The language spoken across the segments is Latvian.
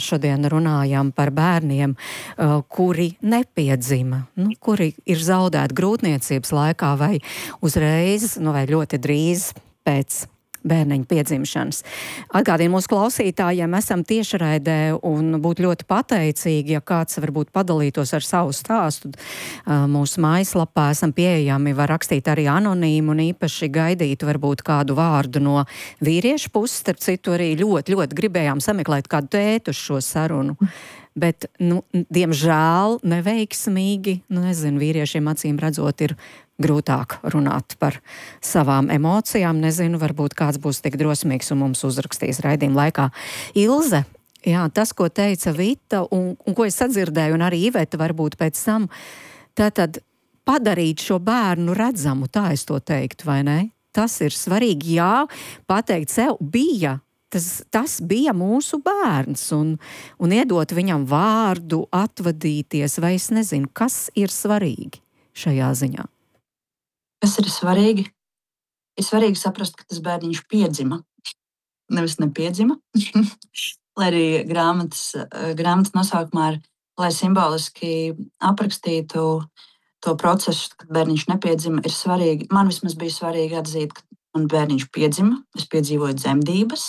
šodien runājam par bērniem, kuri nepiedzima, kuri ir zaudēti grūtniecības laikā vai uzreiz, vai ļoti drīz pēc bērniņa piedzimšanas. Atgādinu mūsu klausītājiem, esam tiešraidē un būtu ļoti pateicīgi, ja kāds varbūt padalītos ar savu stāstu. Mūsu mājaslapā esam pieejami, var rakstīt arī anonīmu un īpaši gaidīt varbūt kādu vārdu no vīriešu puses. Starp citu arī ļoti gribējām sameklēt kādu tētu uz šo sarunu. Bet, diemžēl, neveiksmīgi, vīriešiem acīm redzot ir grūtāk runāt par savām emocijām. Nezinu, varbūt kāds būs tik drosmīgs un mums uzrakstīs raidījuma laikā. Ilze, jā, tas, ko teica Vita un ko es sadzirdēju, un arī Iveta varbūt pēc tam, tātad padarīt šo bērnu redzamu, tā es to teiktu, vai ne? Tas ir svarīgi, jā, pateikt sev, tas bija mūsu bērns, un iedot viņam vārdu, atvadīties, vai es nezinu, kas ir svarīgi šajā ziņā. Kas ir svarīgi? Ir svarīgi saprast, ka tas bērniņš piedzima, nevis nepiedzima. Lai arī grāmatas nosaukumā ir, lai simboliski aprakstītu to procesu, kad bērniņš nepiedzima, ir svarīgi. Man vismaz bija svarīgi atzīt, ka man bērniņš piedzima, es piedzīvoju dzemdības,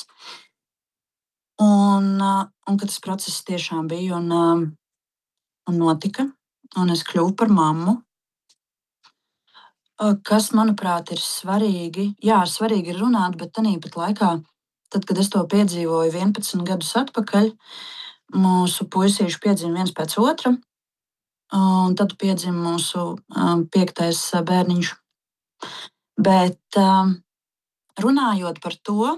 un ka tas process tiešām bija un notika, un es kļuvu par mammu. Kas, manuprāt, ir svarīgi. Jā, svarīgi ir runāt, bet tāpat laikā, tad, kad es to piedzīvoju 11 gadus atpakaļ, mūsu puisīši piedzima viens pēc otra, un tad piedzima mūsu 5. bērniņš. Bet runājot par to,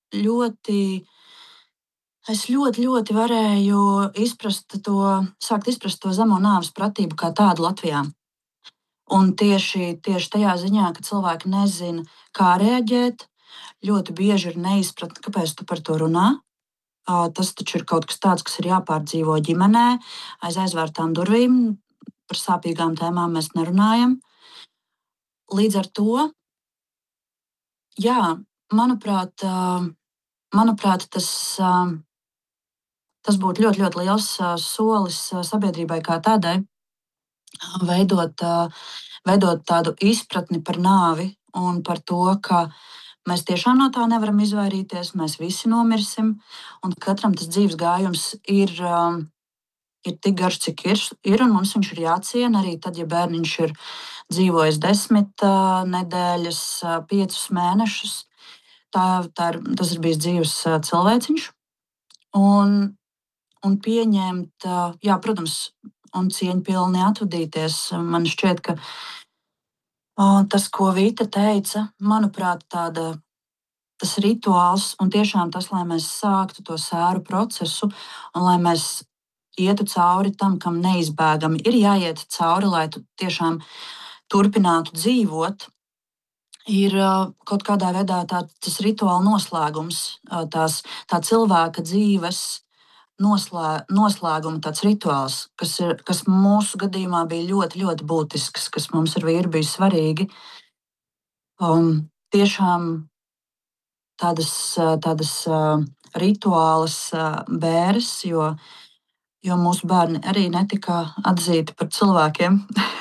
es ļoti varēju sākt izprast to zemo nāves pratību kā tādu Latvijā. Un tieši tajā ziņā, ka cilvēki nezina, kā reaģēt, ļoti bieži ir neizpratne, kāpēc tu par to runā. Tas taču ir kaut kas tāds, kas ir jāpārdzīvo ģimenē, aiz aizvērtām durvīm, par sāpīgām tēmām mēs nerunājam. Līdz ar to, jā, manuprāt, tas būtu ļoti liels solis sabiedrībai kā tādai. Veidot tādu izpratni par nāvi un par to, ka mēs tiešām no tā nevaram izvairīties, mēs visi nomirsim, un katram tas dzīves gājums ir tik garš, cik ir, un mums viņš ir jāciena arī tad, ja bērniņš ir dzīvojis 10 nedēļas, 5 mēnešus. Tas ir bijis dzīves cilvēciņš. Un pieņemt, jā, protams, un cieņpilni atvadīties. Man šķiet, ka tas, ko Vita teica, manuprāt, tas rituāls un tiešām tas, lai mēs sāktu to sēru procesu un lai mēs ietu cauri tam, kam neizbēgami ir jāiet cauri, lai tu tiešām turpinātu dzīvot, ir kaut kādā veidā tas rituāla noslēgums, tā cilvēka dzīves noslēguma tāds rituāls, kas mūsu gadījumā bija ļoti būtisks, kas mums ar vīru bija svarīgi. Tiešām tādas rituālas bēres, jo mūsu bērni arī netika atzīti par cilvēkiem.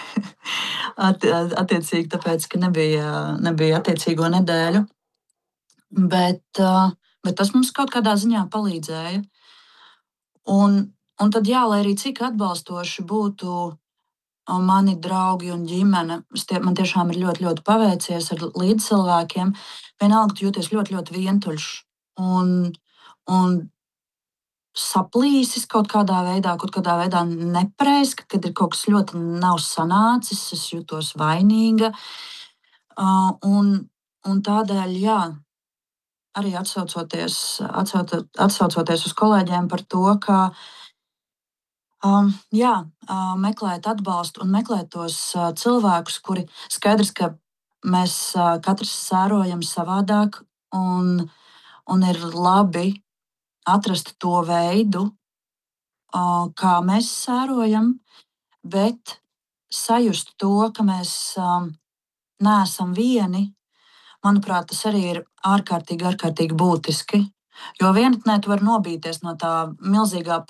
Attiecīgi tāpēc, ka nebija attiecīgo nedēļu. Bet tas mums kaut kādā ziņā palīdzēja. Un tad, jā, lai arī cik atbalstoši būtu mani draugi un ģimene, man tiešām ir ļoti paveicies ar līdzcilvēkiem, vienalga tu jūties ļoti vientuļš un saplīsis kaut kādā veidā nepareizi, kad ir kaut kas ļoti nav sanācis, es jūtos vainīga. Un tādēļ, jā, arī atsaucoties uz kolēģiem par to, ka meklēt atbalstu un meklēt tos cilvēkus, kuri skaidrs, ka mēs katrs sērojam savādāk un ir labi atrast to veidu, kā mēs sērojam, bet sajust to, ka mēs neesam vieni. Manuprāt, tas arī ir ārkārtīgi būtiski. Jo vienatnē tu vari nobīties no tā milzīgā